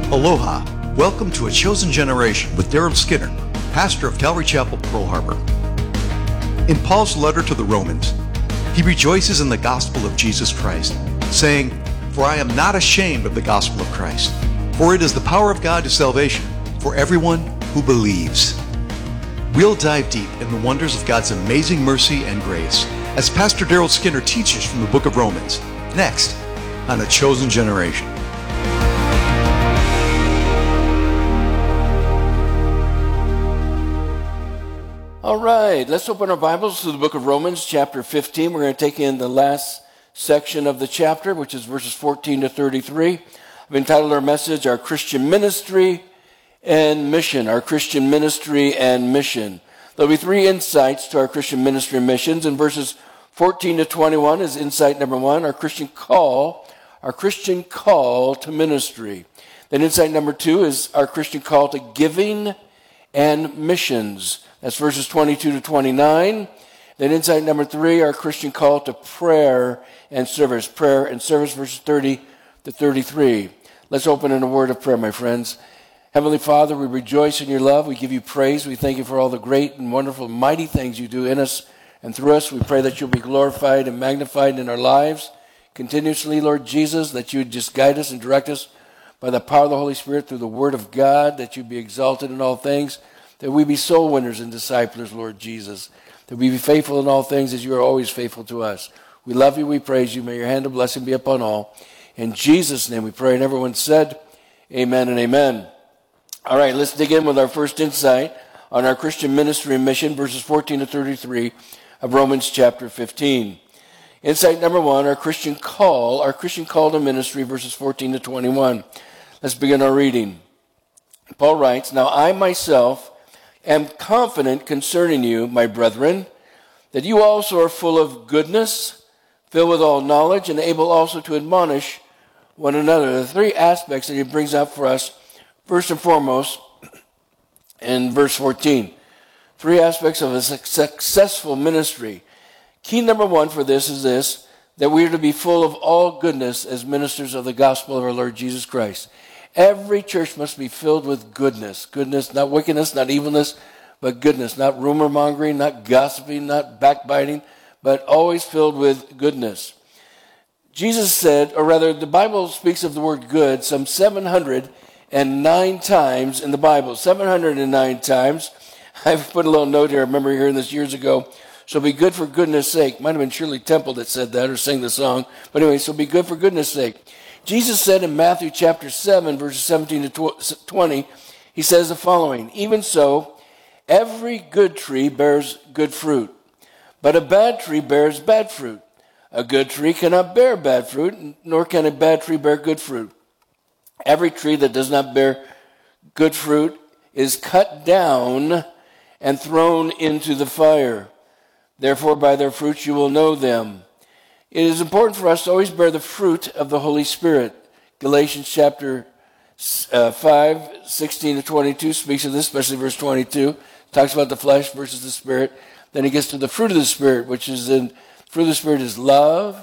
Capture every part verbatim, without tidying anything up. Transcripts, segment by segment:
Aloha. Welcome to A Chosen Generation with Daryl Skinner, pastor of Calvary Chapel, Pearl Harbor. In Paul's letter to the Romans, he rejoices in the gospel of Jesus Christ, saying, "For I am not ashamed of the gospel of Christ, for it is the power of God to salvation for everyone who believes." We'll dive deep in the wonders of God's amazing mercy and grace as Pastor Daryl Skinner teaches from the book of Romans, next on A Chosen Generation. All right, let's open our Bibles to the book of Romans, chapter fifteen. We're going to take in the last section of the chapter, which is verses fourteen to thirty-three. I've entitled our message, Our Christian Ministry and Mission. Our Christian Ministry and Mission. There'll be three insights to our Christian ministry and missions. In verses fourteen to twenty-one is insight number one, our Christian call, our Christian call to ministry. Then insight number two is our Christian call to giving and missions. That's verses twenty-two to twenty-nine. Then insight number three, our Christian call to prayer and service. Prayer and service, verses thirty to thirty-three. Let's open in a word of prayer, my friends. Heavenly Father, we rejoice in your love. We give you praise. We thank you for all the great and wonderful, mighty things you do in us and through us. We pray that you'll be glorified and magnified in our lives continuously, Lord Jesus, that you would just guide us and direct us by the power of the Holy Spirit through the word of God, that you be exalted in all things, that we be soul winners and disciplers, Lord Jesus, that we be faithful in all things as you are always faithful to us. We love you, we praise you. May your hand of blessing be upon all. In Jesus' name we pray, and everyone said, amen and amen. All right, let's dig in with our first insight on our Christian ministry and mission, verses fourteen to thirty-three of Romans chapter fifteen. Insight number one, our Christian call, our Christian call to ministry, verses fourteen to twenty-one. Let's begin our reading. Paul writes, "Now I myself am confident concerning you, my brethren, that you also are full of goodness, filled with all knowledge, and able also to admonish one another." The three aspects that he brings up for us, first and foremost, in verse fourteen. Three aspects of a successful ministry. Key number one for this is this, that we are to be full of all goodness as ministers of the gospel of our Lord Jesus Christ. Every church must be filled with goodness. Goodness, not wickedness, not evilness, but goodness. Not rumor mongering, not gossiping, not backbiting, but always filled with goodness. Jesus said, or rather the Bible speaks of the word good some seven hundred nine times in the Bible. seven hundred nine times. I've put a little note here. I remember hearing this years ago. So be good for goodness sake. Might have been Shirley Temple that said that or sang the song. But anyway, so be good for goodness sake. Jesus said in Matthew chapter seven, verses seventeen to twenty, he says the following, "Even so, every good tree bears good fruit, but a bad tree bears bad fruit. A good tree cannot bear bad fruit, nor can a bad tree bear good fruit. Every tree that does not bear good fruit is cut down and thrown into the fire. Therefore, by their fruits you will know them." It is important for us to always bear the fruit of the Holy Spirit. Galatians chapter uh, five, sixteen to twenty-two speaks of this, especially verse twenty-two. Talks about the flesh versus the Spirit. Then he gets to the fruit of the Spirit, which is in, fruit of the Spirit is love,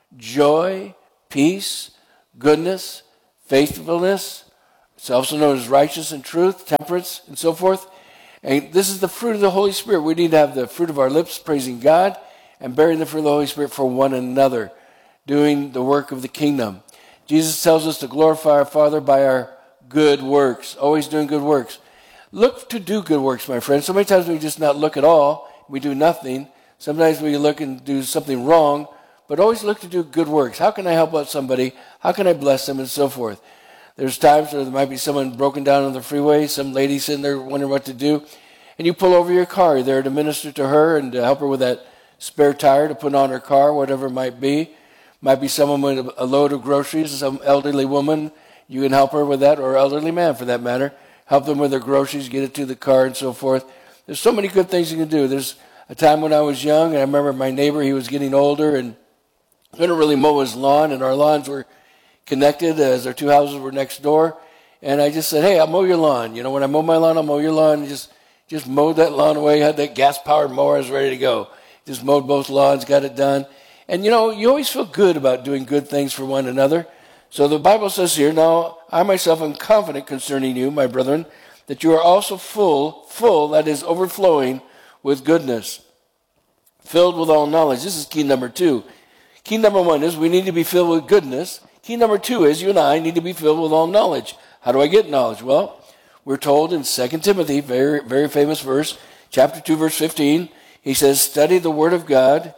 joy, peace, goodness, faithfulness. It's also known as righteousness and truth, temperance, and so forth. And this is the fruit of the Holy Spirit. We need to have the fruit of our lips praising God, and bearing the fruit of the Holy Spirit for one another, doing the work of the kingdom. Jesus tells us to glorify our Father by our good works, always doing good works. Look to do good works, my friends. So many times we just not look at all, we do nothing. Sometimes we look and do something wrong, but always look to do good works. How can I help out somebody? How can I bless them, and so forth? There's times where there might be someone broken down on the freeway, some lady sitting there wondering what to do, and you pull over your car. You're there to minister to her and to help her with that spare tire to put on her car, whatever it might be. Might be someone with a load of groceries, some elderly woman. You can help her with that, or elderly man for that matter. Help them with their groceries, get it to the car, and so forth. There's so many good things you can do. There's a time when I was young, and I remember my neighbor, he was getting older, and couldn't really mow his lawn, and our lawns were connected as our two houses were next door. And I just said, "Hey, I'll mow your lawn. You know, when I mow my lawn, I'll mow your lawn." And just, just mowed that lawn away, had that gas-powered mower, I was ready to go. Just mowed both lawns, got it done. And, you know, you always feel good about doing good things for one another. So the Bible says here, now I myself am confident concerning you, my brethren, that you are also full, full, that is overflowing with goodness, filled with all knowledge. This is key number two. Key number one is we need to be filled with goodness. Key number two is you and I need to be filled with all knowledge. How do I get knowledge? Well, we're told in Second Timothy, very, very famous verse, chapter two, verse fifteen, he says, study the word of God,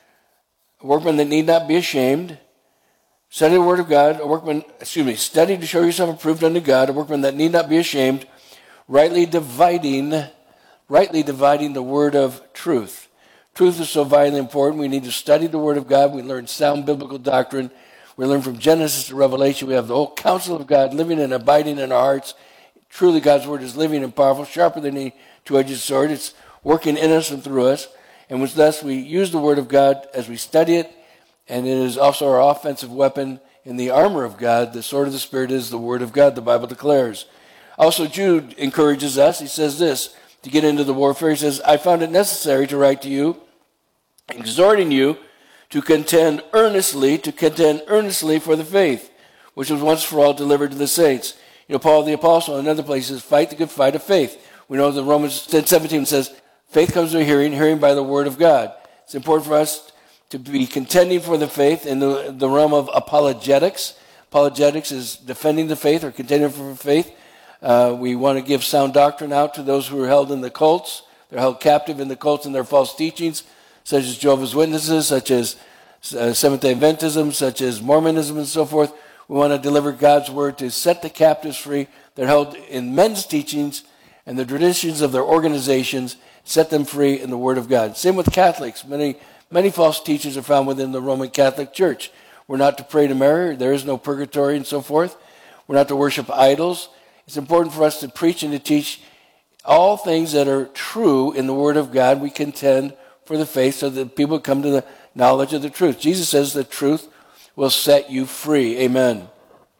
a workman that need not be ashamed. Study the word of God, a workman, excuse me, study to show yourself approved unto God, a workman that need not be ashamed, rightly dividing, rightly dividing the word of truth. Truth is so vitally important. We need to study the word of God. We learn sound biblical doctrine. We learn from Genesis to Revelation. We have the whole counsel of God living and abiding in our hearts. Truly, God's word is living and powerful, sharper than any two-edged sword. It's working in us and through us. And with thus, we use the word of God as we study it. And it is also our offensive weapon in the armor of God. The sword of the Spirit is the word of God, the Bible declares. Also, Jude encourages us. He says this, to get into the warfare. He says, I found it necessary to write to you, exhorting you to contend earnestly, to contend earnestly for the faith, which was once for all delivered to the saints. You know, Paul the Apostle in other places, fight the good fight of faith. We know that Romans ten seventeen says, faith comes by hearing, hearing by the word of God. It's important for us to be contending for the faith in the, the realm of apologetics. Apologetics is defending the faith or contending for faith. Uh, we want to give sound doctrine out to those who are held in the cults. They're held captive in the cults and their false teachings, such as Jehovah's Witnesses, such as uh, Seventh-day Adventism, such as Mormonism and so forth. We want to deliver God's word to set the captives free. They're held in men's teachings and the traditions of their organizations, set them free in the word of God. Same with Catholics. Many Many false teachings are found within the Roman Catholic Church. We're not to pray to Mary. There is no purgatory and so forth. We're not to worship idols. It's important for us to preach and to teach all things that are true in the Word of God. We contend for the faith so that people come to the knowledge of the truth. Jesus says the truth will set you free. Amen.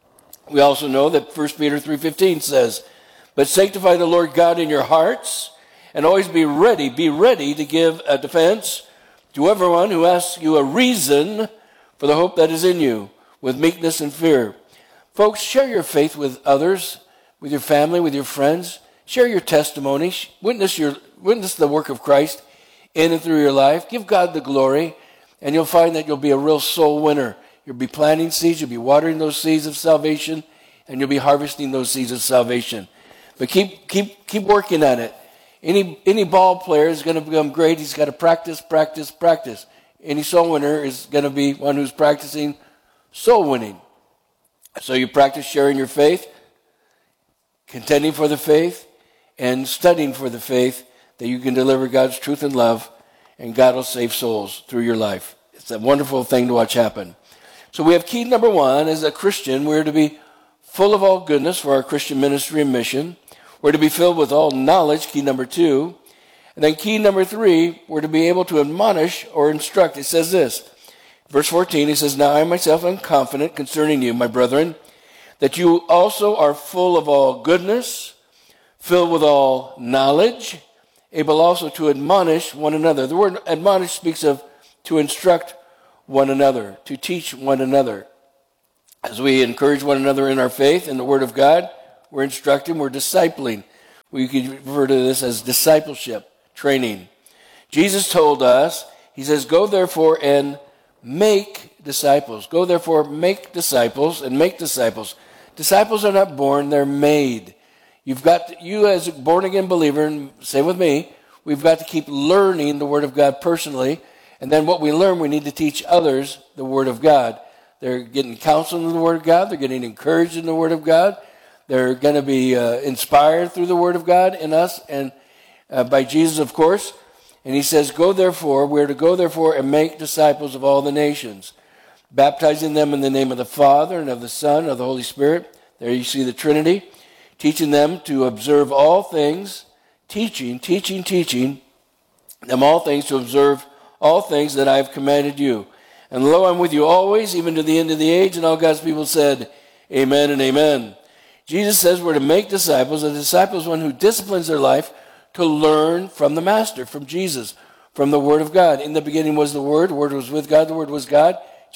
We also know that First Peter three fifteen says, but sanctify the Lord God in your hearts, and always be ready, be ready to give a defense to everyone who asks you a reason for the hope that is in you, with meekness and fear. Folks, share your faith with others, with your family, with your friends. Share your testimony. Witness your witness the work of Christ in and through your life. Give God the glory, and you'll find that you'll be a real soul winner. You'll be planting seeds, you'll be watering those seeds of salvation, and you'll be harvesting those seeds of salvation. But keep keep keep working on it. Any any ball player is going to become great. He's got to practice, practice, practice. Any soul winner is going to be one who's practicing soul winning. So you practice sharing your faith, contending for the faith, and studying for the faith that you can deliver God's truth and love, and God will save souls through your life. It's a wonderful thing to watch happen. So we have key number one. As a Christian, we're to be full of all goodness for our Christian ministry and mission. We're to be filled with all knowledge, key number two. And then key number three, we're to be able to admonish or instruct. It says this, verse fourteen, it says, now I myself am confident concerning you, my brethren, that you also are full of all goodness, filled with all knowledge, able also to admonish one another. The word admonish speaks of to instruct one another, to teach one another. As we encourage one another in our faith in the Word of God, we're instructing, we're discipling. We could refer to this as discipleship, training. Jesus told us, he says, go therefore and make disciples. Go therefore, make disciples and make disciples. Disciples are not born, they're made. You've got, to, you as a born-again believer, and same with me, we've got to keep learning the Word of God personally. And then what we learn, we need to teach others the Word of God. They're getting counsel in the Word of God. They're getting encouraged in the Word of God. They're going to be uh, inspired through the Word of God in us and uh, by Jesus, of course. And he says, go therefore, we're to go therefore and make disciples of all the nations, baptizing them in the name of the Father and of the Son and of the Holy Spirit. There you see the Trinity. Teaching them to observe all things, teaching, teaching, teaching them all things to observe all things that I have commanded you. And lo, I'm with you always, even to the end of the age. And all God's people said, amen and amen. Jesus says we're to make disciples. A disciple is one who disciplines their life to learn from the Master, from Jesus, from the Word of God. In the beginning was the Word. The Word was with God. The Word was God.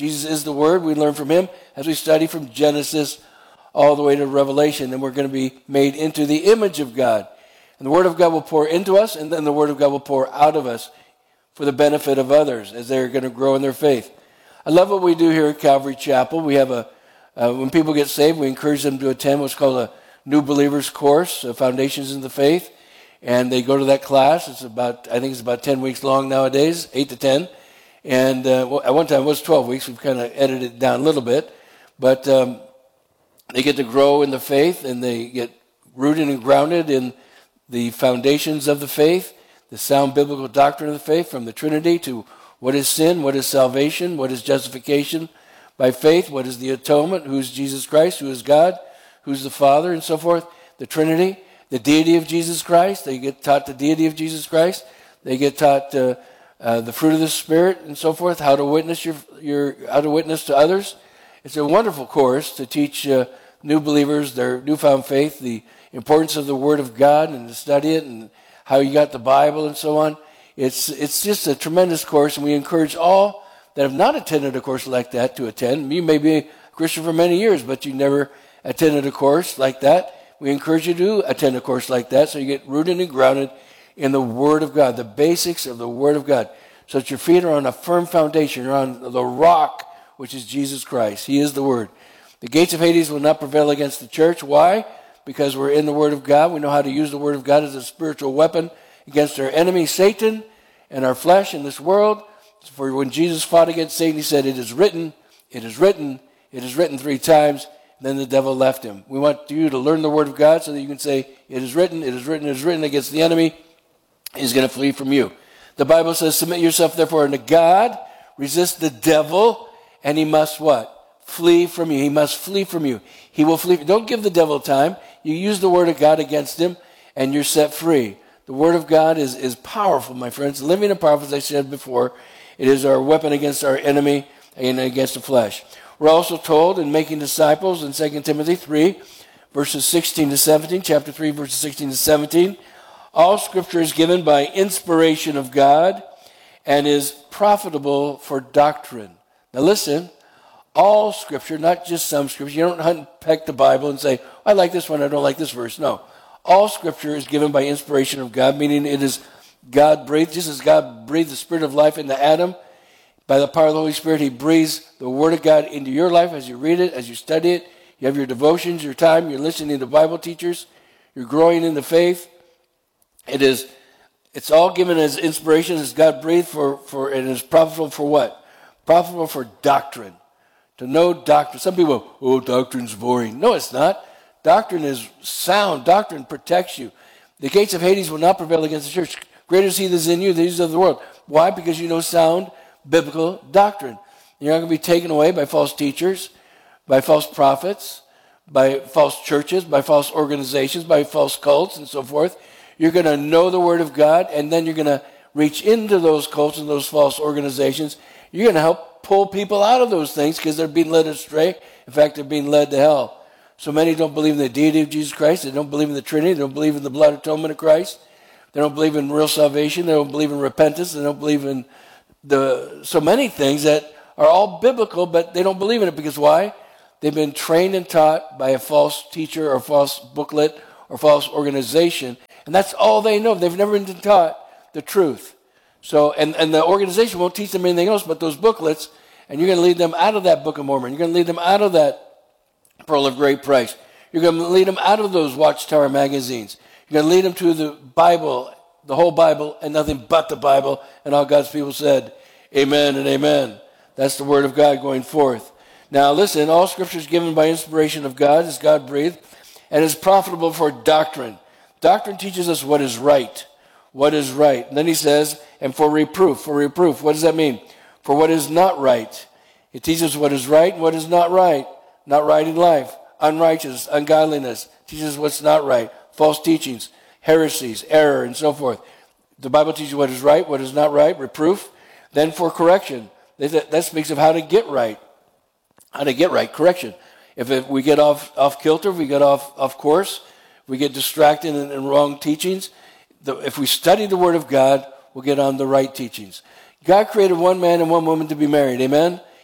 Jesus is the Word. We learn from him as we study from Genesis all the way to Revelation. And we're going to be made into the image of God. And the Word of God will pour into us, and then the Word of God will pour out of us for the benefit of others as they're going to grow in their faith. I love what we do here at Calvary Chapel. We have a, uh, when people get saved, we encourage them to attend what's called a New Believers course, uh, Foundations in the Faith. And they go to that class. It's about, I think it's about ten weeks long nowadays, eight to ten. And uh, well, at one time it was twelve weeks. We've kind of edited it down a little bit. But um, they get to grow in the faith, and they get rooted and grounded in the foundations of the faith, the sound biblical doctrine of the faith, from the Trinity to what is sin, what is salvation, what is justification by faith, what is the atonement, who is Jesus Christ, who is God, who's the Father, and so forth, the Trinity, the deity of Jesus Christ. They get taught the deity of Jesus Christ. They get taught uh, uh, the fruit of the Spirit and so forth, how to witness your, your how to witness to others. It's a wonderful course to teach uh, new believers their newfound faith, the importance of the Word of God, and to study it, and how you got the Bible and so on. It's it's just a tremendous course, and we encourage all that have not attended a course like that to attend. You may be a Christian for many years, but you never attended a course like that. We encourage you to attend a course like that so you get rooted and grounded in the Word of God, the basics of the Word of God, so that your feet are on a firm foundation. You're on the rock, which is Jesus Christ. He is the Word. The gates of Hades will not prevail against the church. Why? Because we're in the Word of God. We know how to use the Word of God as a spiritual weapon against our enemy, Satan, and our flesh in this world. For when Jesus fought against Satan, he said, "It is written, it is written, it is written," three times. Then the devil left him. We want you to learn the Word of God so that you can say, "It is written, it is written, it is written," against the enemy. He's going to flee from you. The Bible says, "Submit yourself therefore unto God, resist the devil, and he must" what? "Flee from you." He must flee from you. He will flee. Don't give the devil time. You use the Word of God against him, and you're set free. The Word of God is, is powerful, my friends. Living and powerful, as I said before. It is our weapon against our enemy and against the flesh. We're also told in making disciples in Second Timothy three, verses sixteen to seventeen, chapter three, verses sixteen to seventeen, all Scripture is given by inspiration of God and is profitable for doctrine. Now listen, all Scripture, not just some Scripture. You don't hunt and peck the Bible and say, "I like this one, I don't like this verse." No. All Scripture is given by inspiration of God, meaning it is God-breathed. Just as God breathed the Spirit of life into Adam, by the power of the Holy Spirit, he breathes the Word of God into your life as you read it, as you study it. You have your devotions, your time, you're listening to Bible teachers, you're growing in the faith. It is, it's all given as inspiration, as God breathed for, for, and is profitable for what? Profitable for doctrine. To know doctrine. Some people, "Oh, doctrine's boring." No, it's not. Doctrine is sound. Doctrine protects you. The gates of Hades will not prevail against the church. Greater is he that is in you than he is of the world. Why? Because you know sound biblical doctrine. You're not going to be taken away by false teachers, by false prophets, by false churches, by false organizations, by false cults, and so forth. You're going to know the Word of God, and then you're going to reach into those cults and those false organizations. You're going to help pull people out of those things because they're being led astray. In fact, they're being led to hell. So many don't believe in the deity of Jesus Christ. They don't believe in the Trinity. They don't believe in the blood atonement of Christ. They don't believe in real salvation. They don't believe in repentance. They don't believe in the so many things that are all biblical, but they don't believe in it because why? They've been trained and taught by a false teacher or false booklet or false organization, and that's all they know. They've never been taught the truth. So, and, and the organization won't teach them anything else but those booklets, and you're going to lead them out of that Book of Mormon. You're going to lead them out of that Pearl of Great Price. You're going to lead them out of those Watchtower magazines. You're going to lead them to the Bible, the whole Bible, and nothing but the Bible. And all God's people said, "Amen and amen." That's the Word of God going forth. Now listen, all Scripture is given by inspiration of God, as God breathed, and is profitable for doctrine. Doctrine teaches us what is right. What is right. And then he says, and for reproof. For reproof. What does that mean? For what is not right. It teaches what is right and what is not right. Not right in life. Unrighteous, ungodliness. Teaches what's not right. False teachings, heresies, error, and so forth. The Bible teaches what is right, what is not right, reproof. Then for correction. That speaks of how to get right. How to get right, correction. If we get off, off kilter, if we get off, off course, if we get distracted in, in wrong teachings, the, if we study the Word of God, we'll get on the right teachings. God created one man and one woman to be married, amen?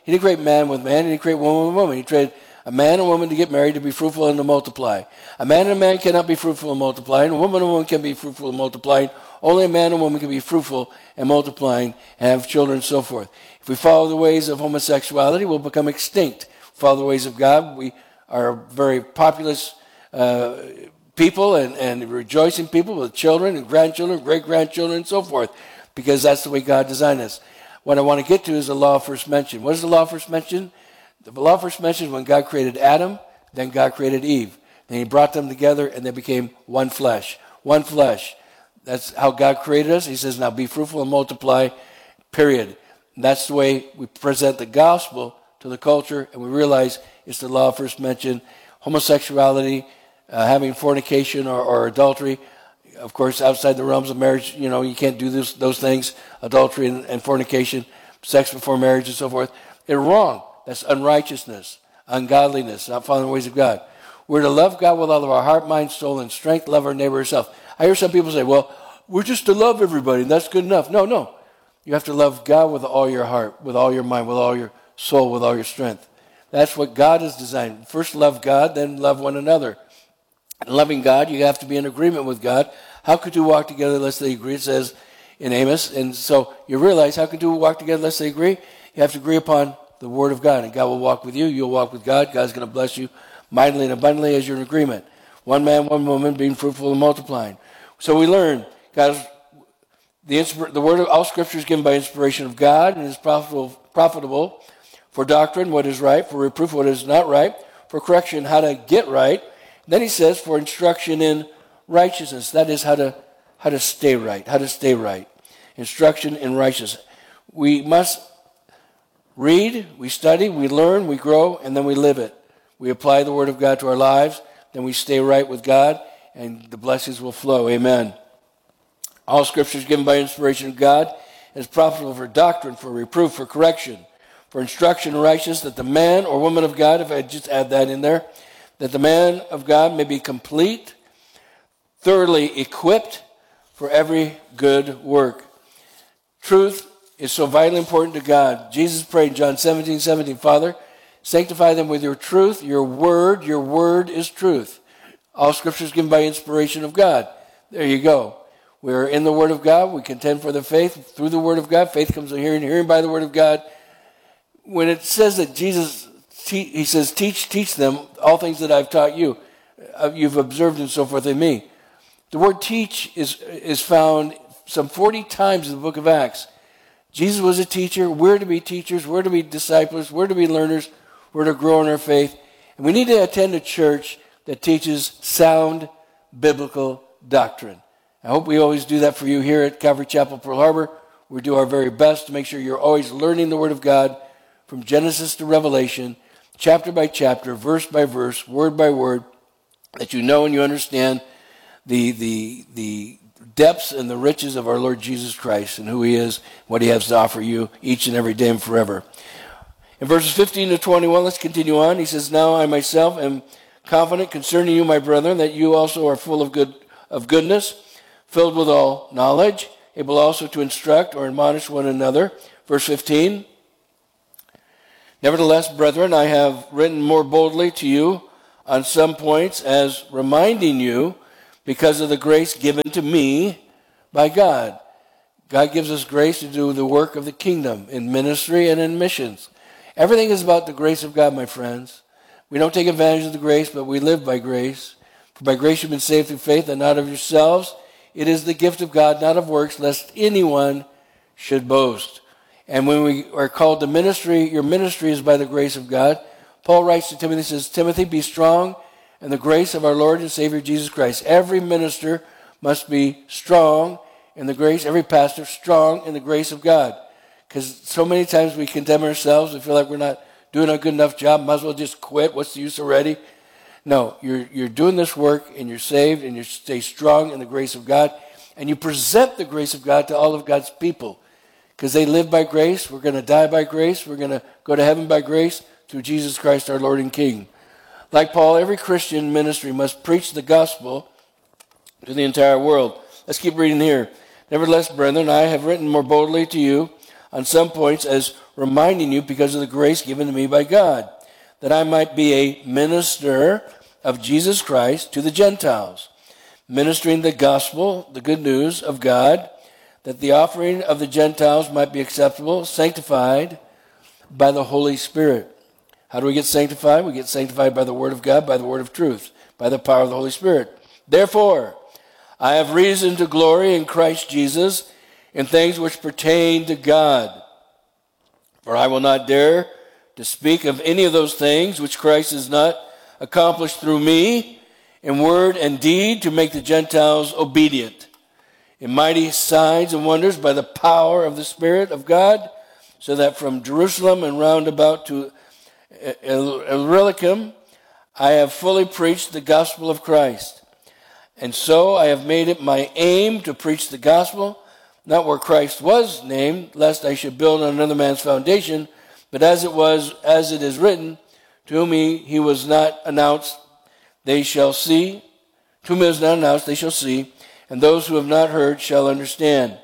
He didn't create man with man. He didn't create woman with woman. He created a man and a woman to get married, to be fruitful and to multiply. A man and a man cannot be fruitful and multiplying. A woman and a woman can be fruitful and multiplying. Only a man and a woman can be fruitful and multiplying and have children and so forth. If we follow the ways of homosexuality, we'll become extinct. Follow the ways of God. We are very populous uh, people and, and rejoicing people with children and grandchildren, great-grandchildren, and so forth, because that's the way God designed us. What I want to get to is the law of first mention. What is the law of first mention? The law of first mention is when God created Adam, then God created Eve. Then he brought them together and they became one flesh. One flesh. That's how God created us. He says, now be fruitful and multiply, period. And that's the way we present the gospel to the culture, and we realize it's the law of first mention. Homosexuality, uh, having fornication or, or adultery, of course, outside the realms of marriage, you know, you can't do this, those things, adultery and, and fornication, sex before marriage and so forth. They're wrong. That's unrighteousness, ungodliness, not following the ways of God. We're to love God with all of our heart, mind, soul, and strength, love our neighbor as self. I hear some people say, well, we're just to love everybody, and that's good enough. No, no. You have to love God with all your heart, with all your mind, with all your soul, with all your strength. That's what God has designed. First love God, then love one another. And loving God, you have to be in agreement with God. How could two walk together unless they agree? It says in Amos. And so you realize, how can two walk together unless they agree? You have to agree upon the word of God, and God will walk with you. You'll walk with God. God's going to bless you mightily and abundantly as you're in agreement. One man, one woman, being fruitful and multiplying. So we learn God's the, inspir- the word of all Scripture is given by inspiration of God and is profitable, profitable for doctrine, what is right, for reproof, what is not right, for correction, how to get right. Then he says for instruction in righteousness. That is how to how to stay right, how to stay right. Instruction in righteousness. We must read, we study, we learn, we grow, and then we live it. We apply the Word of God to our lives, then we stay right with God, and the blessings will flow. Amen. All Scripture is given by inspiration of God and is profitable for doctrine, for reproof, for correction, for instruction in righteousness, that the man or woman of God, if I just add that in there, that the man of God may be complete, thoroughly equipped for every good work. Truth is so vitally important to God. Jesus prayed in John seventeen seventeen, Father, sanctify them with your truth, your word, your word is truth. All Scripture is given by inspiration of God. There you go. We're in the Word of God. We contend for the faith through the Word of God. Faith comes from hearing, hearing by the Word of God. When it says that Jesus, he says, teach, teach them all things that I've taught you. You've observed and so forth in me. The word teach is, is found some forty times in the book of Acts. Jesus was a teacher. We're to be teachers. We're to be disciples. We're to be learners. We're to grow in our faith. And we need to attend a church that teaches sound biblical doctrine. I hope we always do that for you here at Calvary Chapel, Pearl Harbor. We do our very best to make sure you're always learning the Word of God from Genesis to Revelation, chapter by chapter, verse by verse, word by word, that you know and you understand the, the, the depths and the riches of our Lord Jesus Christ and who He is, what He has to offer you each and every day and forever. In verses fifteen to twenty-one, let's continue on. He says, now I myself am confident concerning you, my brethren, that you also are full of good of goodness, filled with all knowledge, able also to instruct or admonish one another. Verse fifteen, nevertheless, brethren, I have written more boldly to you on some points, as reminding you, because of the grace given to me by God. God gives us grace to do the work of the kingdom in ministry and in missions. Everything is about the grace of God, my friends. We don't take advantage of the grace, but we live by grace. For by grace you've been saved through faith, and not of yourselves. It is the gift of God, not of works, lest anyone should boast. And when we are called to ministry, your ministry is by the grace of God. Paul writes to Timothy, says, Timothy, be strong in the grace of our Lord and Savior Jesus Christ. Every minister must be strong in the grace, every pastor strong in the grace of God. Because so many times we condemn ourselves, we feel like we're not doing a good enough job, might as well just quit, what's the use already? No, you're, you're doing this work and you're saved and you stay strong in the grace of God. And you present the grace of God to all of God's people. Because they live by grace, we're going to die by grace, we're going to go to heaven by grace through Jesus Christ our Lord and King. Like Paul, every Christian ministry must preach the gospel to the entire world. Let's keep reading here. Nevertheless, brethren, I have written more boldly to you on some points as reminding you because of the grace given to me by God, that I might be a minister of Jesus Christ to the Gentiles, ministering the gospel, the good news of God, that the offering of the Gentiles might be acceptable, sanctified by the Holy Spirit. How do we get sanctified? We get sanctified by the word of God, by the word of truth, by the power of the Holy Spirit. Therefore, I have reason to glory in Christ Jesus in things which pertain to God. For I will not dare to speak of any of those things which Christ has not accomplished through me in word and deed to make the Gentiles obedient, in mighty signs and wonders by the power of the Spirit of God, so that from Jerusalem and round about to Illyricum I have fully preached the gospel of Christ. And so I have made it my aim to preach the gospel, not where Christ was named, lest I should build on another man's foundation, but as it was, as it is written, to whom he, he was not announced, they shall see. To whom he was not announced, they shall see, and those who have not heard shall understand.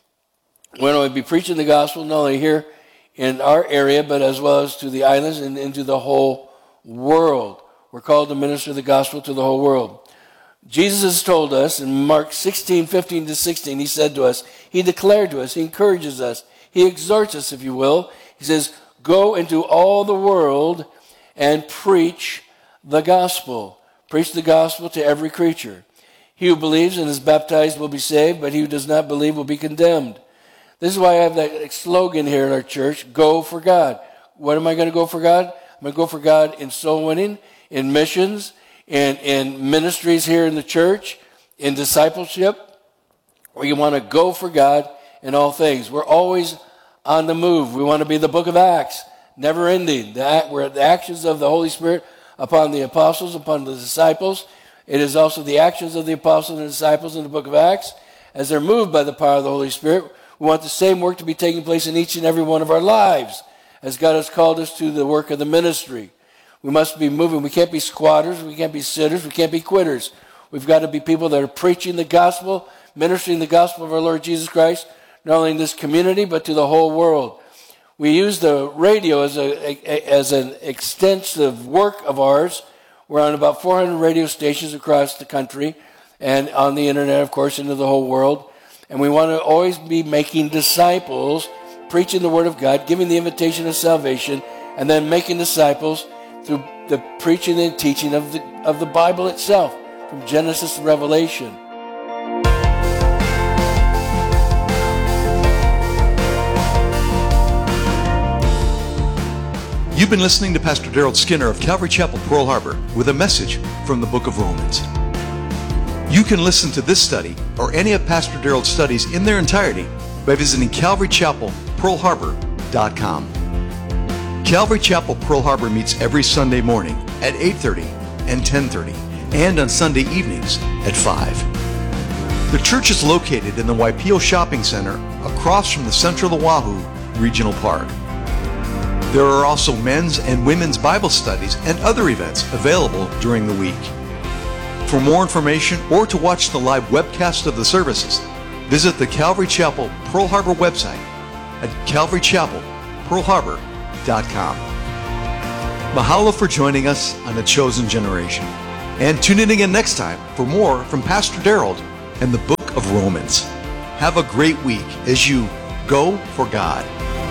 When I be preaching the gospel, not only here in our area, but as well as to the islands and into the whole world. We're called to minister the gospel to the whole world. Jesus has told us in Mark sixteen, fifteen to sixteen, he said to us, he declared to us, he encourages us, he exhorts us, if you will. He says, go into all the world and preach the gospel. Preach the gospel to every creature. He who believes and is baptized will be saved, but he who does not believe will be condemned. This is why I have that slogan here in our church, go for God. What am I going to go for God? I'm going to go for God in soul winning, in missions, in, in ministries here in the church, in discipleship. We want to go for God in all things. We're always on the move. We want to be the book of Acts, never ending. The, we're the actions of the Holy Spirit upon the apostles, upon the disciples. It is also the actions of the apostles and disciples in the book of Acts as they're moved by the power of the Holy Spirit. We want the same work to be taking place in each and every one of our lives as God has called us to the work of the ministry. We must be moving. We can't be squatters. We can't be sitters. We can't be quitters. We've got to be people that are preaching the gospel, ministering the gospel of our Lord Jesus Christ, not only in this community, but to the whole world. We use the radio as, a, a, as an extensive work of ours. We're on about four hundred radio stations across the country and on the internet, of course, into the whole world. And we want to always be making disciples, preaching the word of God, giving the invitation of salvation, and then making disciples through the preaching and teaching of the, of the Bible itself, from Genesis to Revelation. You've been listening to Pastor Darrell Skinner of Calvary Chapel, Pearl Harbor, with a message from the book of Romans. You can listen to this study or any of Pastor Darrell's studies in their entirety by visiting calvary chapel pearl harbor dot com. Calvary Chapel, Pearl Harbor meets every Sunday morning at eight thirty and ten thirty and on Sunday evenings at five. The church is located in the Waipio Shopping Center across from the Central Oahu Regional Park. There are also men's and women's Bible studies and other events available during the week. For more information or to watch the live webcast of the services, visit the Calvary Chapel Pearl Harbor website at calvary chapel pearl harbor dot com. Mahalo for joining us on The Chosen Generation. And tune in again next time for more from Pastor Darrell and the book of Romans. Have a great week as you go for God.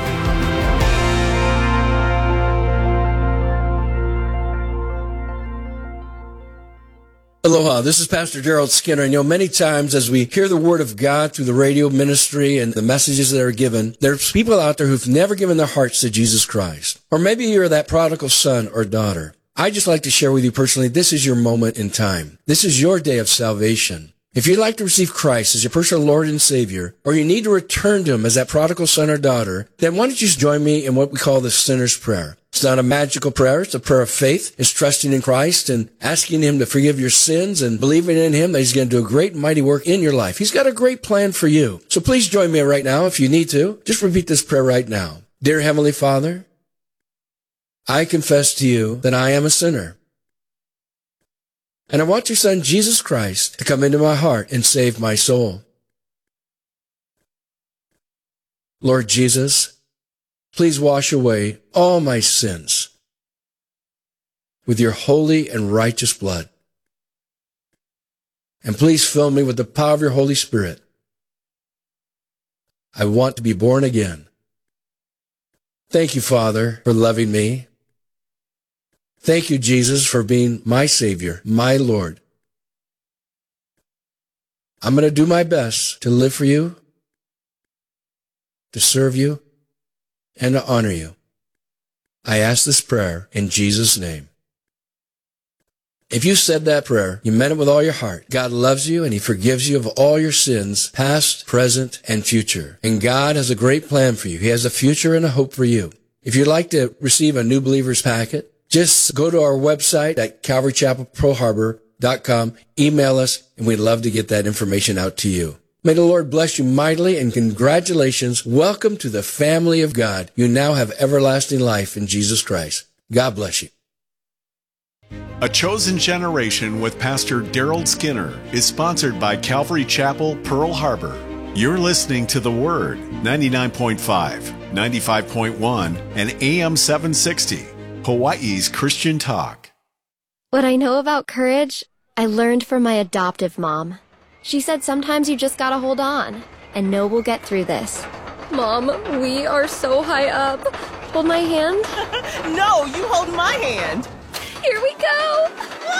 Aloha, this is Pastor Darrell Skinner, and you know, many times as we hear the Word of God through the radio ministry and the messages that are given, there's people out there who've never given their hearts to Jesus Christ. Or maybe you're that prodigal son or daughter. I'd just like to share with you personally, this is your moment in time. This is your day of salvation. If you'd like to receive Christ as your personal Lord and Savior, or you need to return to Him as that prodigal son or daughter, then why don't you join me in what we call the sinner's prayer? It's not a magical prayer. It's a prayer of faith. It's trusting in Christ and asking Him to forgive your sins and believing in Him that He's going to do a great and mighty work in your life. He's got a great plan for you. So please join me right now if you need to. Just repeat this prayer right now. Dear Heavenly Father, I confess to you that I am a sinner. And I want your Son, Jesus Christ, to come into my heart and save my soul. Lord Jesus, please wash away all my sins with your holy and righteous blood. And please fill me with the power of your Holy Spirit. I want to be born again. Thank you, Father, for loving me. Thank you, Jesus, for being my Savior, my Lord. I'm going to do my best to live for you, to serve you, and to honor you. I ask this prayer in Jesus' name. If you said that prayer, you meant it with all your heart. God loves you and He forgives you of all your sins, past, present, and future. And God has a great plan for you. He has a future and a hope for you. If you'd like to receive a New Believer's Packet, just go to our website at calvary chapel pearl harbor dot com, email us, and we'd love to get that information out to you. May the Lord bless you mightily, and congratulations. Welcome to the family of God. You now have everlasting life in Jesus Christ. God bless you. A Chosen Generation with Pastor Daryl Skinner is sponsored by Calvary Chapel, Pearl Harbor. You're listening to The Word, ninety-nine point five, ninety-five point one, and A M seven sixty, Hawaii's Christian Talk. What I know about courage, I learned from my adoptive mom. She said sometimes you just gotta hold on, and know we'll get through this. Mom, we are so high up. Hold my hand. No, you hold my hand. Here we go!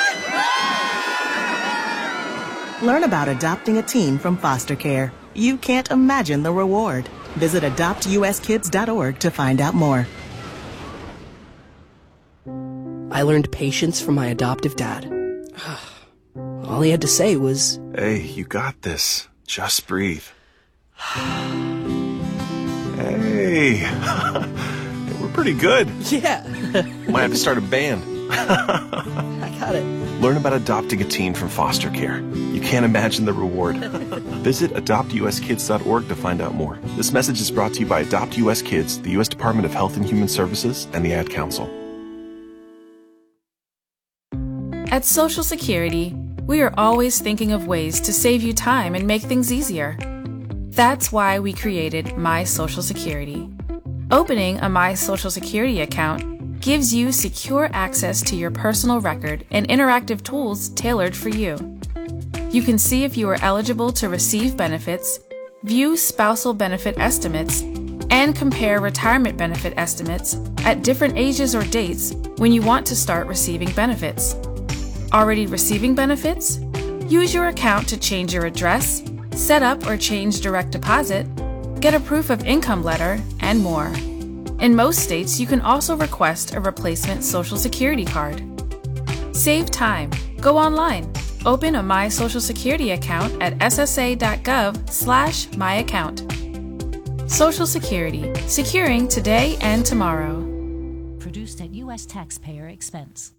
Learn about adopting a teen from foster care. You can't imagine the reward. Visit adopt u s kids dot org to find out more. I learned patience from my adoptive dad. All he had to say was, "Hey, you got this. Just breathe." Hey, we're pretty good. yeah. Might have to start a band. I got it. Learn about adopting a teen from foster care. You can't imagine the reward. Visit adopt u s kids dot org to find out more. This message is brought to you by Adopt U S Kids, the U S Department of Health and Human Services, and the Ad Council. At Social Security, we are always thinking of ways to save you time and make things easier. That's why we created My Social Security. Opening a My Social Security account gives you secure access to your personal record and interactive tools tailored for you. You can see if you are eligible to receive benefits, view spousal benefit estimates, and compare retirement benefit estimates at different ages or dates when you want to start receiving benefits. Already receiving benefits? Use your account to change your address, set up or change direct deposit, get a proof of income letter, and more. In most states, you can also request a replacement Social Security card. Save time. Go online. Open a My Social Security account at s s a dot gov slash my account. Social Security. Securing today and tomorrow. Produced at U S taxpayer expense.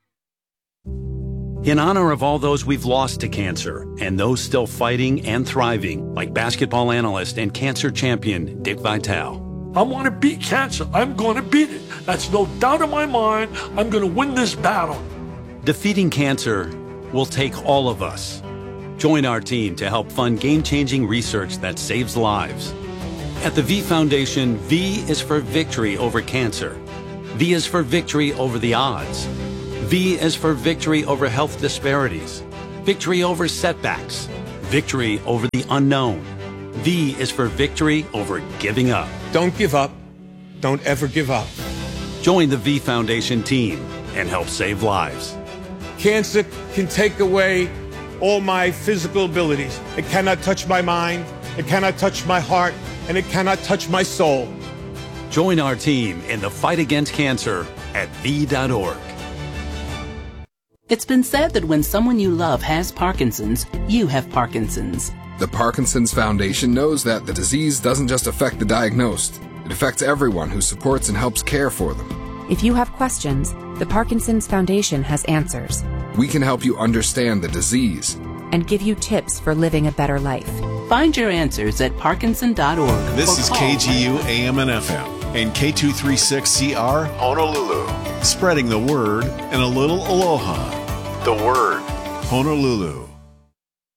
In honor of all those we've lost to cancer and those still fighting and thriving, like basketball analyst and cancer champion Dick Vitale. I want to beat cancer. I'm going to beat it. That's no doubt in my mind. I'm going to win this battle. Defeating cancer will take all of us. Join our team to help fund game-changing research that saves lives. At the V Foundation, V is for victory over cancer. V is for victory over the odds. V is for victory over health disparities, victory over setbacks, victory over the unknown. V is for victory over giving up. Don't give up. Don't ever give up. Join the V Foundation team and help save lives. Cancer can take away all my physical abilities. It cannot touch my mind, it cannot touch my heart, and it cannot touch my soul. Join our team in the fight against cancer at v dot org. It's been said that when someone you love has Parkinson's, you have Parkinson's. The Parkinson's Foundation knows that the disease doesn't just affect the diagnosed. It affects everyone who supports and helps care for them. If you have questions, the Parkinson's Foundation has answers. We can help you understand the disease and give you tips for living a better life. Find your answers at parkinson dot org. This is K G U A M and F M and K two thirty-six C R Honolulu. Spreading the word and a little aloha. The Word, Honolulu.